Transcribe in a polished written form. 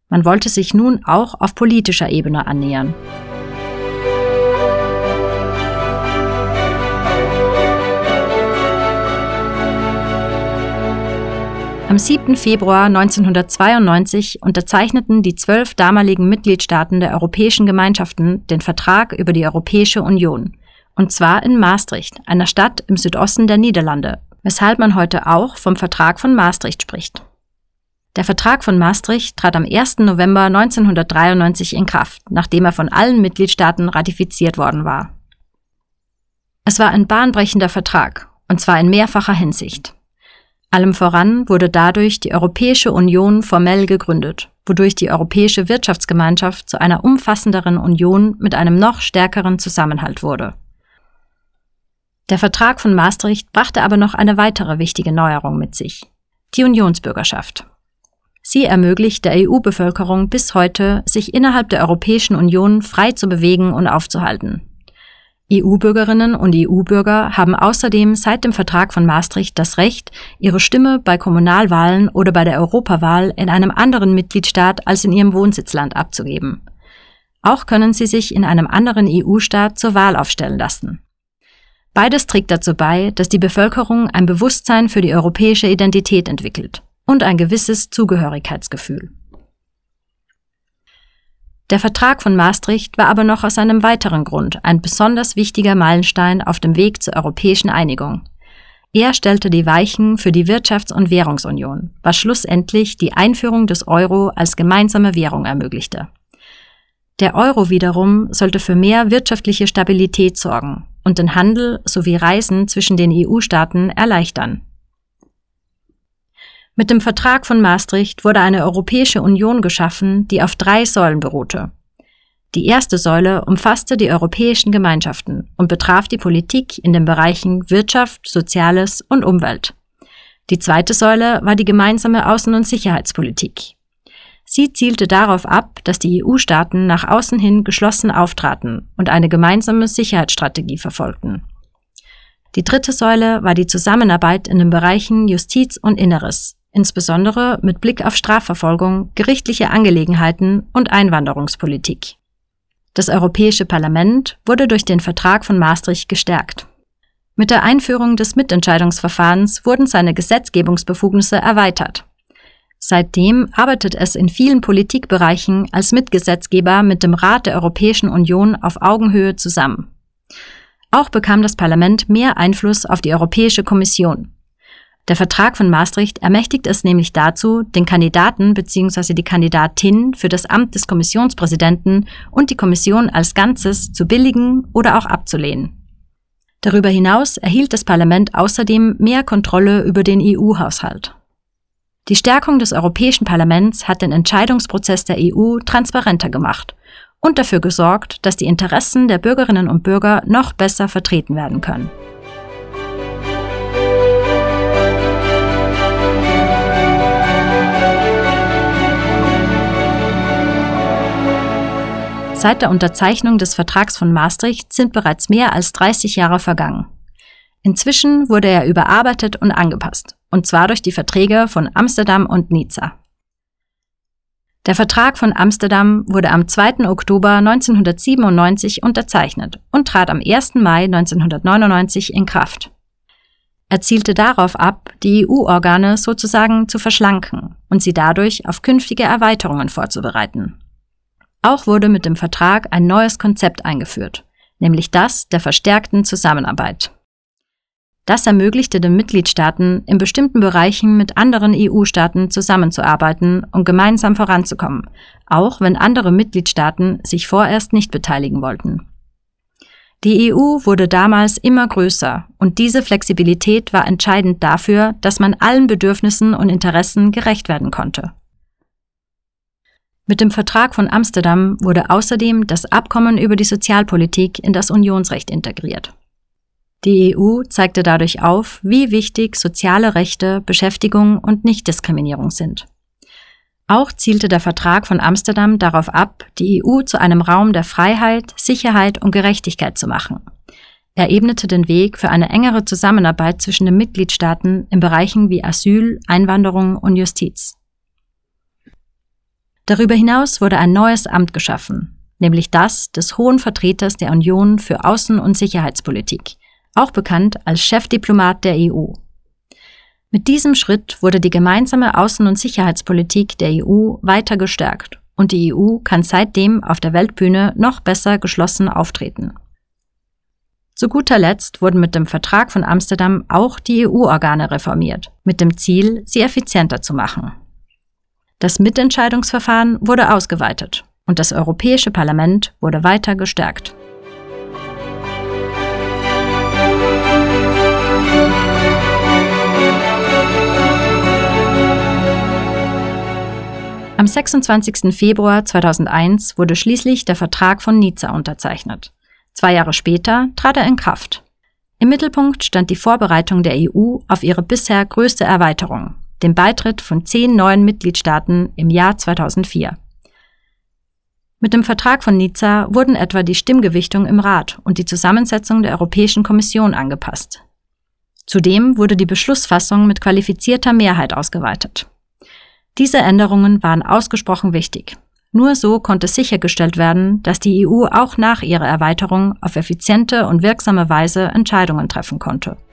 Man wollte sich nun auch auf politischer Ebene annähern. Am 7. Februar 1992 unterzeichneten die 12 damaligen Mitgliedstaaten der Europäischen Gemeinschaften den Vertrag über die Europäische Union, und zwar in Maastricht, einer Stadt im Südosten der Niederlande, weshalb man heute auch vom Vertrag von Maastricht spricht. Der Vertrag von Maastricht trat am 1. November 1993 in Kraft, nachdem er von allen Mitgliedstaaten ratifiziert worden war. Es war ein bahnbrechender Vertrag, und zwar in mehrfacher Hinsicht. Allem voran wurde dadurch die Europäische Union formell gegründet, wodurch die Europäische Wirtschaftsgemeinschaft zu einer umfassenderen Union mit einem noch stärkeren Zusammenhalt wurde. Der Vertrag von Maastricht brachte aber noch eine weitere wichtige Neuerung mit sich: die Unionsbürgerschaft. Sie ermöglicht der EU-Bevölkerung bis heute, sich innerhalb der Europäischen Union frei zu bewegen und aufzuhalten. EU-Bürgerinnen und EU-Bürger haben außerdem seit dem Vertrag von Maastricht das Recht, ihre Stimme bei Kommunalwahlen oder bei der Europawahl in einem anderen Mitgliedstaat als in ihrem Wohnsitzland abzugeben. Auch können sie sich in einem anderen EU-Staat zur Wahl aufstellen lassen. Beides trägt dazu bei, dass die Bevölkerung ein Bewusstsein für die europäische Identität entwickelt und ein gewisses Zugehörigkeitsgefühl. Der Vertrag von Maastricht war aber noch aus einem weiteren Grund ein besonders wichtiger Meilenstein auf dem Weg zur europäischen Einigung. Er stellte die Weichen für die Wirtschafts- und Währungsunion, was schlussendlich die Einführung des Euro als gemeinsame Währung ermöglichte. Der Euro wiederum sollte für mehr wirtschaftliche Stabilität sorgen und den Handel sowie Reisen zwischen den EU-Staaten erleichtern. Mit dem Vertrag von Maastricht wurde eine Europäische Union geschaffen, die auf 3 Säulen beruhte. Die erste Säule umfasste die europäischen Gemeinschaften und betraf die Politik in den Bereichen Wirtschaft, Soziales und Umwelt. Die zweite Säule war die gemeinsame Außen- und Sicherheitspolitik. Sie zielte darauf ab, dass die EU-Staaten nach außen hin geschlossen auftraten und eine gemeinsame Sicherheitsstrategie verfolgten. Die dritte Säule war die Zusammenarbeit in den Bereichen Justiz und Inneres, insbesondere mit Blick auf Strafverfolgung, gerichtliche Angelegenheiten und Einwanderungspolitik. Das Europäische Parlament wurde durch den Vertrag von Maastricht gestärkt. Mit der Einführung des Mitentscheidungsverfahrens wurden seine Gesetzgebungsbefugnisse erweitert. Seitdem arbeitet es in vielen Politikbereichen als Mitgesetzgeber mit dem Rat der Europäischen Union auf Augenhöhe zusammen. Auch bekam das Parlament mehr Einfluss auf die Europäische Kommission. Der Vertrag von Maastricht ermächtigt es nämlich dazu, den Kandidaten bzw. die Kandidatin für das Amt des Kommissionspräsidenten und die Kommission als Ganzes zu billigen oder auch abzulehnen. Darüber hinaus erhielt das Parlament außerdem mehr Kontrolle über den EU-Haushalt. Die Stärkung des Europäischen Parlaments hat den Entscheidungsprozess der EU transparenter gemacht und dafür gesorgt, dass die Interessen der Bürgerinnen und Bürger noch besser vertreten werden können. Seit der Unterzeichnung des Vertrags von Maastricht sind bereits mehr als 30 Jahre vergangen. Inzwischen wurde er überarbeitet und angepasst, und zwar durch die Verträge von Amsterdam und Nizza. Der Vertrag von Amsterdam wurde am 2. Oktober 1997 unterzeichnet und trat am 1. Mai 1999 in Kraft. Er zielte darauf ab, die EU-Organe sozusagen zu verschlanken und sie dadurch auf künftige Erweiterungen vorzubereiten. Auch wurde mit dem Vertrag ein neues Konzept eingeführt, nämlich das der verstärkten Zusammenarbeit. Das ermöglichte den Mitgliedstaaten, in bestimmten Bereichen mit anderen EU-Staaten zusammenzuarbeiten und gemeinsam voranzukommen, auch wenn andere Mitgliedstaaten sich vorerst nicht beteiligen wollten. Die EU wurde damals immer größer und diese Flexibilität war entscheidend dafür, dass man allen Bedürfnissen und Interessen gerecht werden konnte. Mit dem Vertrag von Amsterdam wurde außerdem das Abkommen über die Sozialpolitik in das Unionsrecht integriert. Die EU zeigte dadurch auf, wie wichtig soziale Rechte, Beschäftigung und Nichtdiskriminierung sind. Auch zielte der Vertrag von Amsterdam darauf ab, die EU zu einem Raum der Freiheit, Sicherheit und Gerechtigkeit zu machen. Er ebnete den Weg für eine engere Zusammenarbeit zwischen den Mitgliedstaaten in Bereichen wie Asyl, Einwanderung und Justiz. Darüber hinaus wurde ein neues Amt geschaffen, nämlich das des Hohen Vertreters der Union für Außen- und Sicherheitspolitik, auch bekannt als Chefdiplomat der EU. Mit diesem Schritt wurde die gemeinsame Außen- und Sicherheitspolitik der EU weiter gestärkt und die EU kann seitdem auf der Weltbühne noch besser geschlossen auftreten. Zu guter Letzt wurden mit dem Vertrag von Amsterdam auch die EU-Organe reformiert, mit dem Ziel, sie effizienter zu machen. Das Mitentscheidungsverfahren wurde ausgeweitet und das Europäische Parlament wurde weiter gestärkt. Am 26. Februar 2001 wurde schließlich der Vertrag von Nizza unterzeichnet. 2 Jahre später trat er in Kraft. Im Mittelpunkt stand die Vorbereitung der EU auf ihre bisher größte Erweiterung, den Beitritt von 10 neuen Mitgliedstaaten im Jahr 2004. Mit dem Vertrag von Nizza wurden etwa die Stimmgewichtung im Rat und die Zusammensetzung der Europäischen Kommission angepasst. Zudem wurde die Beschlussfassung mit qualifizierter Mehrheit ausgeweitet. Diese Änderungen waren ausgesprochen wichtig. Nur so konnte sichergestellt werden, dass die EU auch nach ihrer Erweiterung auf effiziente und wirksame Weise Entscheidungen treffen konnte.